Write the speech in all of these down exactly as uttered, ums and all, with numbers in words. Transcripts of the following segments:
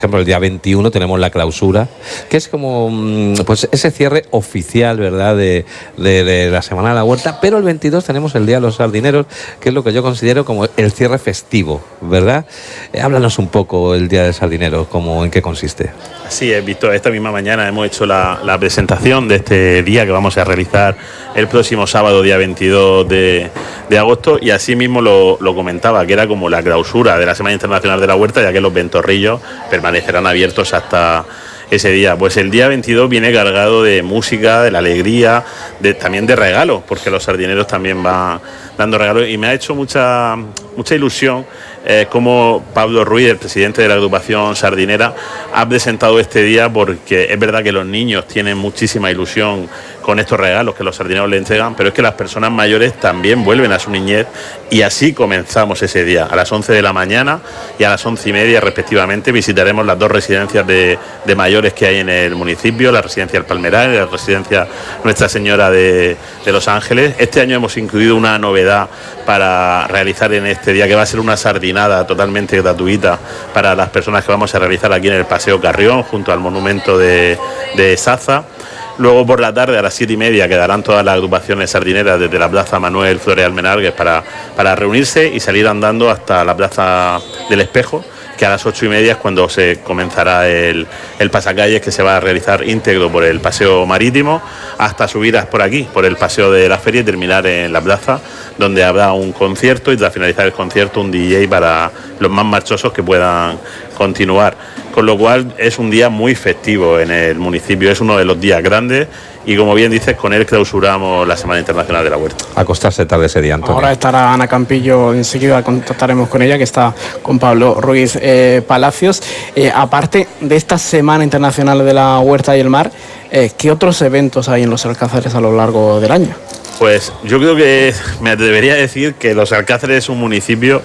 Por ejemplo, el día veintiuno tenemos la clausura, que es como pues ese cierre oficial, ¿verdad?, de, de, de la Semana de la Huerta, pero el veintidós tenemos el Día de los Sardineros, que es lo que yo considero como el cierre festivo, ¿verdad? Eh, háblanos un poco el Día del Sardinero, ¿cómo, en qué consiste? Sí, he visto, esta misma mañana hemos hecho la, la presentación de este día que vamos a realizar el próximo sábado, día veintidós de, de agosto, y así mismo lo, lo comentaba, que era como la clausura de la Semana Internacional de la Huerta, ya que los ventorrillos permanecerán abiertos hasta ese día. Pues el día veintidós viene cargado de música, de la alegría, de, también de regalos, porque los sardineros también van dando regalos, y me ha hecho mucha, mucha ilusión eh, como Pablo Ruiz, el presidente de la agrupación sardinera, ha presentado este día, porque es verdad que los niños tienen muchísima ilusión con estos regalos que los sardineros le entregan, pero es que las personas mayores también vuelven a su niñez, y así comenzamos ese día. A las once de la mañana y a las once y media respectivamente visitaremos las dos residencias de, de mayores que hay en el municipio, la residencia El Palmeral y la residencia Nuestra Señora de, de Los Ángeles. Este año hemos incluido una novedad para realizar en este día, que va a ser una sardinada totalmente gratuita para las personas que vamos a realizar aquí en el Paseo Carrión, junto al monumento de, de Saza. Luego por la tarde a las siete y media quedarán todas las agrupaciones sardineras desde la Plaza Manuel Flores Almenargues para, para reunirse y salir andando hasta la Plaza del Espejo, que a las ocho y media es cuando se comenzará el, el pasacalles, que se va a realizar íntegro por el paseo marítimo hasta subir por aquí, por el paseo de la feria, y terminar en la plaza, donde habrá un concierto y tras finalizar el concierto un D J para los más marchosos que puedan continuar. Con lo cual es un día muy festivo en el municipio, es uno de los días grandes, y como bien dices, con él clausuramos la Semana Internacional de la Huerta. Acostarse tarde ese día, Antonio. Ahora estará Ana Campillo, enseguida contactaremos con ella, que está con Pablo Ruiz eh, Palacios. Eh, aparte de esta Semana Internacional de la Huerta y el Mar, eh, ¿qué otros eventos hay en los Alcázares a lo largo del año? Pues yo creo que me atrevería a decir que Los Alcázares es un municipio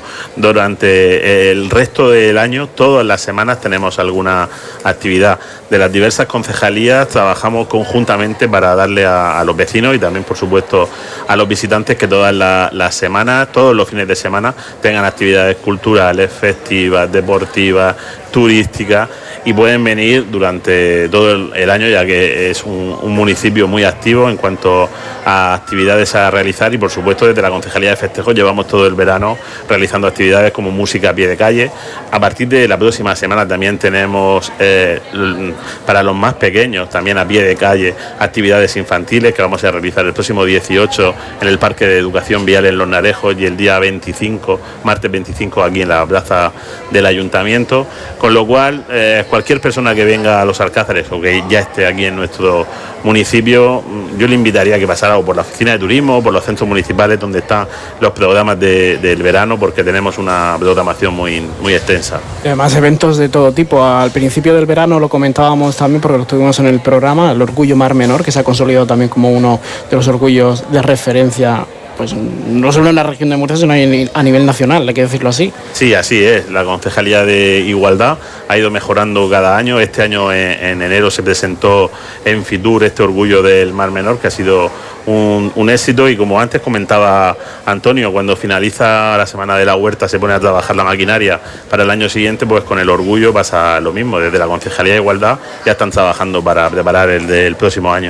durante el resto del año, todas las semanas tenemos alguna actividad. De las diversas concejalías trabajamos conjuntamente para darle a, a los vecinos y también, por supuesto, a los visitantes, que todas la, las semanas, todos los fines de semana, tengan actividades culturales, festivas, deportivas, turísticas, y pueden venir durante todo el, el año, ya que es un, un municipio muy activo en cuanto a actividades a realizar, y por supuesto desde la Concejalía de Festejos llevamos todo el verano realizando actividades como música a pie de calle. A partir de la próxima semana también tenemos eh, para los más pequeños, también a pie de calle, actividades infantiles que vamos a realizar el próximo dieciocho en el Parque de Educación Vial en Los Narejos, y el día veinticinco, martes veinticinco, aquí en la plaza del Ayuntamiento. Con lo cual, eh, cualquier persona que venga a Los Alcázares o que ya esté aquí en nuestro municipio, yo le invitaría a que pasara o por la oficina de turismo o por los centros municipales donde están los programas de, del verano, porque tenemos una programación muy, muy extensa. Y además, eventos de todo tipo. Al principio del verano lo comentábamos también, porque lo tuvimos en el programa, el Orgullo Mar Menor, que se ha consolidado también como uno de los orgullos de referencia, pues no solo en la región de Murcia, sino a nivel nacional, hay que decirlo así. Sí, así es. La Concejalía de Igualdad ha ido mejorando cada año. Este año, en, en enero, se presentó en Fitur este Orgullo del Mar Menor, que ha sido un, un éxito, y como antes comentaba Antonio, cuando finaliza la Semana de la Huerta se pone a trabajar la maquinaria para el año siguiente, pues con el Orgullo pasa lo mismo. Desde la Concejalía de Igualdad ya están trabajando para preparar el del próximo año.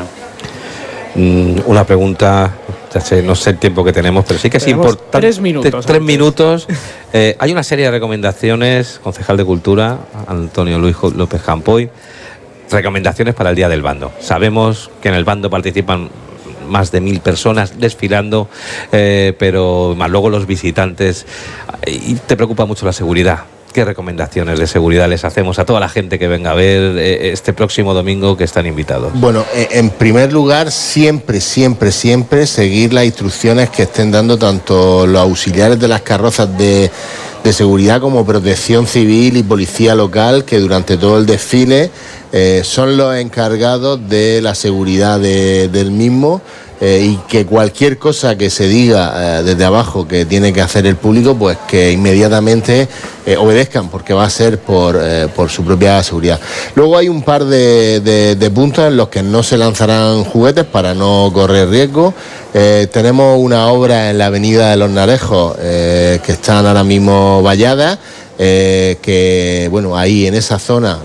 Mm, una pregunta, ya sé, no sé el tiempo que tenemos, pero sí que es importante. Tres minutos. Tres minutos. Eh, hay una serie de recomendaciones, concejal de Cultura, Antonio Luis López Campoy, recomendaciones para el Día del Bando. Sabemos que en el bando participan más de mil personas desfilando, eh, pero más luego los visitantes, y te preocupa mucho la seguridad. ¿Qué recomendaciones de seguridad les hacemos a toda la gente que venga a ver eh, este próximo domingo, que están invitados? Bueno, eh, en primer lugar, siempre, siempre, siempre seguir las instrucciones que estén dando tanto los auxiliares de las carrozas de, de seguridad como Protección Civil y Policía Local, que durante todo el desfile eh, son los encargados de la seguridad de, del mismo. Eh, y que cualquier cosa que se diga eh, desde abajo que tiene que hacer el público, pues que inmediatamente eh, obedezcan, porque va a ser por, eh, por su propia seguridad. Luego hay un par de, de, de puntos en los que no se lanzarán juguetes para no correr riesgo. Eh, tenemos una obra en la avenida de Los Narejos eh, que están ahora mismo valladas. eh, que bueno, ahí en esa zona